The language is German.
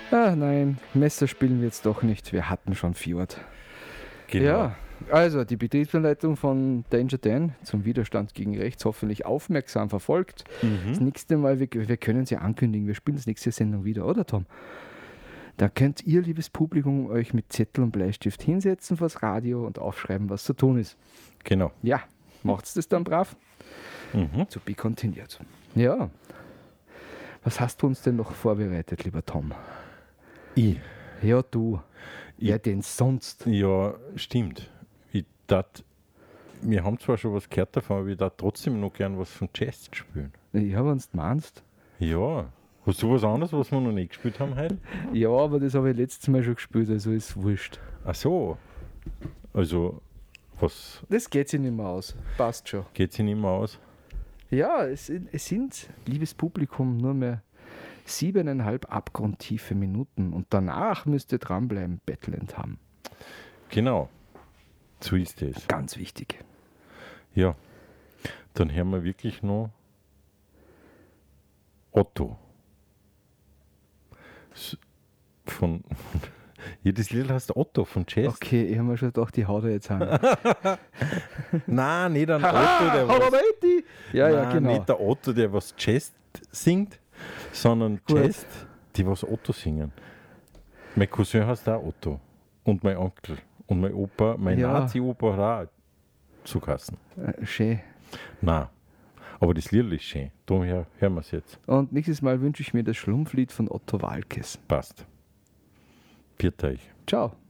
Ah, nein, Messer spielen wir jetzt doch nicht. Wir hatten schon Fjord. Genau. Ja, also die Betriebsanleitung von Danger Dan zum Widerstand gegen rechts hoffentlich aufmerksam verfolgt. Das nächste Mal, wir können es ja ankündigen, wir spielen das nächste Sendung wieder, oder Tom? Da könnt ihr, liebes Publikum, euch mit Zettel und Bleistift hinsetzen vors Radio und aufschreiben, was zu tun ist. Genau. Ja, macht's das dann brav? To be continued. Ja. Was hast du uns denn noch vorbereitet, lieber Tom? Ich. Ja, du. Wer denn sonst? Ja, stimmt. Wir haben zwar schon was gehört davon, aber ich darf trotzdem noch gern was von Chess spielen. Ja, wenn du meinst. Ja. Hast du was anderes, was wir noch nicht gespielt haben heute? Ja, aber das habe ich letztes Mal schon gespielt, also ist wurscht. Ach so. Also, was Das geht sich nicht mehr aus. Passt schon. geht sich nicht mehr aus? Ja, es sind, liebes Publikum, nur mehr 7,5 abgrundtiefe Minuten und danach müsst ihr dranbleiben, Battleland haben. Genau. So ist es. Ganz wichtig. Ja. Dann hören wir wirklich noch Otto. Von jedes Lied heißt Otto von Chess. Okay, ich habe mir schon gedacht, die haut er jetzt an. Nein, nicht ein Otto, der was. Ja, genau. Nicht der Otto, der was Chess singt, sondern Gut. Chess, die was Otto singen. Mein Cousin heißt auch Otto. Und mein Onkel. Und mein Opa, mein Ja. Nazi-Opa hat auch zugeheißen. Schön. Nein. Aber das Lied ist schön. Darum hören wir es jetzt. Und nächstes Mal wünsche ich mir das Schlumpflied von Otto Walkes. Passt. Viert euch. Ciao.